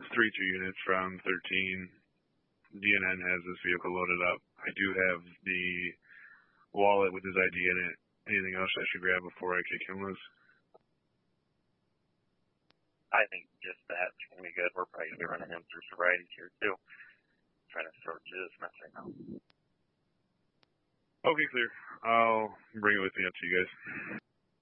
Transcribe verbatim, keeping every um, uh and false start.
three two units from thirteen. D N N has this vehicle loaded up. I do have the wallet with his I D in it. Anything else I should grab before I kick him loose? I think just that's going to be good. We're probably going to be running him through sobriety here, too. Trying to sort this mess right now. Okay, clear. I'll bring it with me up to you guys.